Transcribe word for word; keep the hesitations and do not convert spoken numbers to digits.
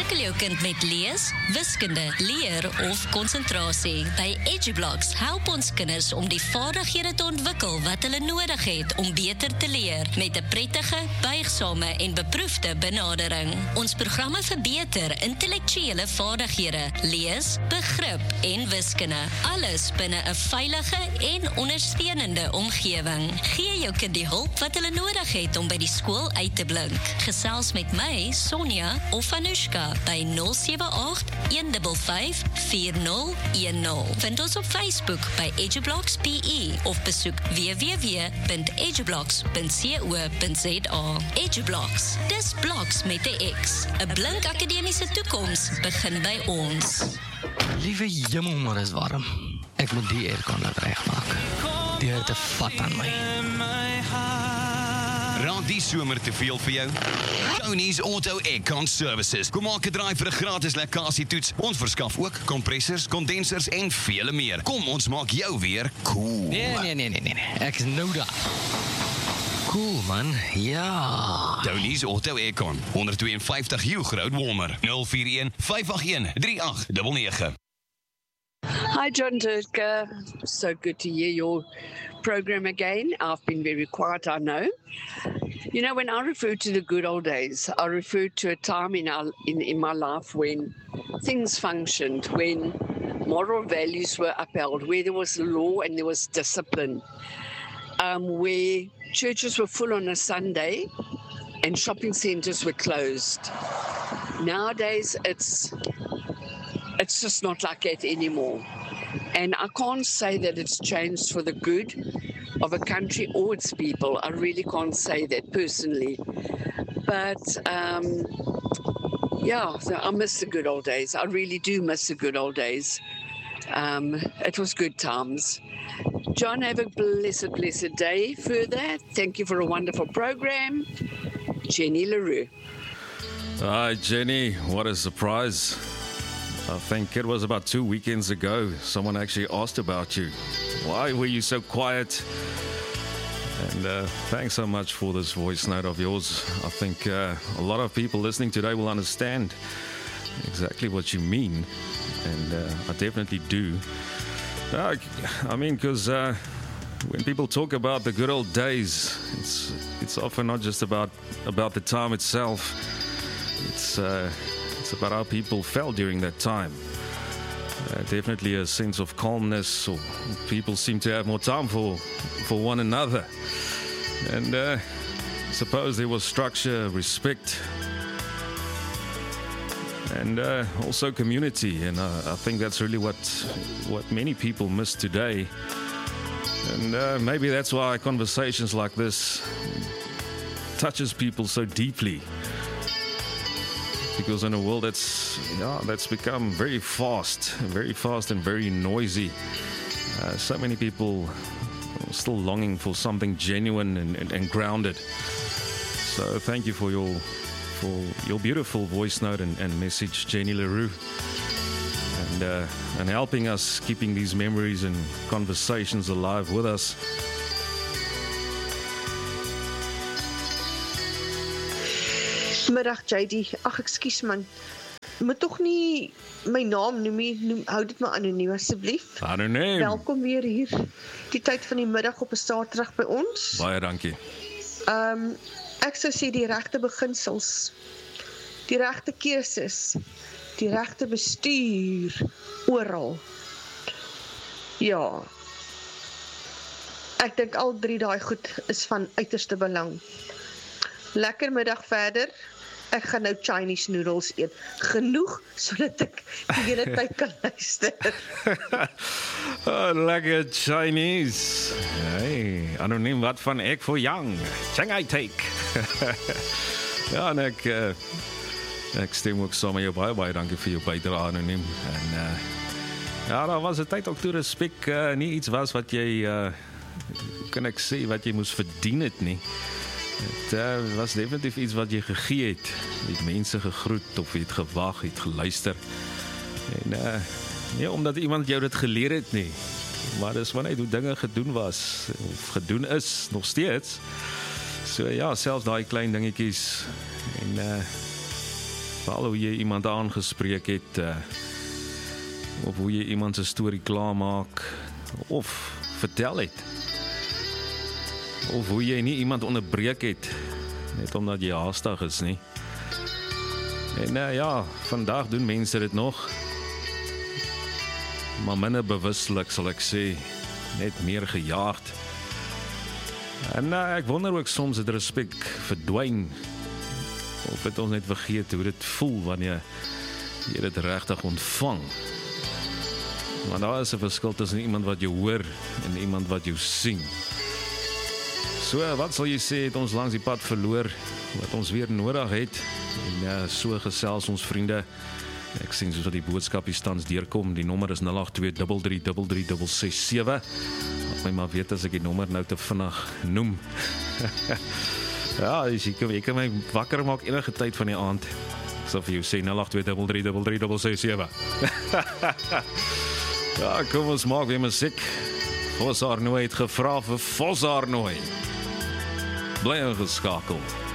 Tackle jou kind met lees, wiskunde, leer of konsentrasie. By EduBlocks help ons kinders om die vaardighede te ontwikkel wat hulle nodig het om beter te leer, met 'n prettige, buigsame en beproefde benadering. Ons programme verbeter intellektuele vaardighede, lees, begrip en wiskunde. Alles binne 'n veilige en ondersteunende omgewing. Gee jou kind die hulp wat hulle nodig het om by die skool uit te blink. Gesels met my, Sonja of Anushka by nul sewe agt, een vyf vyf, vier nul een nul. Vind ons op Facebook by EduBlocks P E of besoek w w w punt edublocks punt co punt za. EduBlocks, dis bloks met 'n X. 'n Blink akademiese toekoms begin by ons. Liewe jemmel, maar is warm. Ek moet die aircon laat regmaak. Die het te vat aan my. Raak die somer te veel vir jou? Tony's Auto Aircon Services. Kom maak 'n draai vir 'n gratis lekkasietoets. Ons verskaf ook kompressors, kondensers en vele meer. Kom, ons maak jou weer cool. Nee, nee, nee, nee, nee. Ek is nou daar. Cool, man. Ja. Tony's Auto Aircon. honderd twee en vyftig Hugh Road, Walmer. nul vier een, vyf agt een, drie agt negen negen. Hi, John Durka. So good to hear your program again. I've been very quiet, I know. You know, when I refer to the good old days, I refer to a time in, our, in, in my life when things functioned, when moral values were upheld, where there was law and there was discipline, um, where churches were full on a Sunday and shopping centres were closed. Nowadays, it's it's just not like that anymore. And I can't say that it's changed for the good of a country or its people. I really can't say that personally. But, um, yeah, so I miss the good old days. I really do miss the good old days. Um, it was good times. John, have a blessed, blessed day further. Thank you for a wonderful program. Jenny LaRue. Hi, Jenny. What a surprise. I think it was about two weekends ago, someone actually asked about you. Why were you so quiet? And uh, thanks so much for this voice note of yours. I think uh, a lot of people listening today will understand exactly what you mean. And uh, I definitely do. Uh, I mean, because uh, when people talk about the good old days, it's it's often not just about, about the time itself. It's... Uh, It's about how people felt during that time. Uh, definitely a sense of calmness, or people seem to have more time for for one another. And uh, I suppose there was structure, respect, and uh, also community. And uh, I think that's really what what many people miss today. And uh, maybe that's why conversations like this touches people so deeply. Because in a world that's yeah that's become very fast, very fast and very noisy, uh, so many people are still longing for something genuine and, and, and grounded. So thank you for your for your beautiful voice note and, and message, Jenny LaRue, and uh, and helping us keeping these memories and conversations alive with us. Middag J D, ag ekskuus man, moet tog nie my naam noem nie, noem, hou dit maar anoniem asseblief. Anoniem. Welkom weer hier, die tyd van die middag op 'n Saterdag by ons. Baie dankie. Um, ek sou sê die regte beginsels, die regte keuses, die regte bestuur, oral. Ja, ek dink al drie daai goed is van uiterste belang. Lekker middag verder. Ek gaan nou Chinese noodles eet. Genoeg, sodat ek die hele tyd kan luister. Oh, lekker Chinese. Hey, anoniem wat van ek voor Yang. Shanghai take. Ja, en ek, uh, ek stem ook saam met jou baie, baie dankie vir jou bydrae anoniem. En uh, ja, daar was 'n tyd ook toe respek uh, nie iets was wat jy, uh, kan ek sê, wat jy moes verdien het nie. Het uh, was definitief iets wat jy gegee het. Jy het mense gegroet of jy het gewag, jy het geluister. En uh, nie omdat iemand jou dit geleer het nie, maar dis wanneer hoe dinge gedoen was, of gedoen is, nog steeds. So ja, selfs daai klein dingetjies. En uh, Veral hoe jy iemand aangespreek het, uh, of hoe jy iemand se storie klaarmaak, of vertel het. Of hoe jy nie iemand onderbreek het, net omdat jy haastig is nie. En uh, ja, vandag doen mense dit nog, maar minder bewustelik sal ek sê, net meer gejaagd. En uh, ek wonder ook soms het respek verdwyn, of het ons net vergeet hoe dit voel wanneer jy dit regtig ontvang. Want daar is 'n verskil tussen iemand wat jou hoor en iemand wat jou sien. So, wat sal jy sê, het ons langs die pad verloor, wat ons weer nodig het, en ja, so gesels ons vriende. Ek sien soos wat die boodskap hier tans deurkom, die nommer is nul agt twee drie drie drie drie drie ses sewe. Laat my maar weet as ek die nommer nou te vinnig noem. Ja, jy kan, jy kan my wakker maak enige tyd van die aand. Ek sal vir jou sê nul agt twee drie drie drie drie ses sewe. Ja, kom ons maak weer musiek. Vos Arnoy het gevra vir Vos Arnoy. Bly ingeskakel.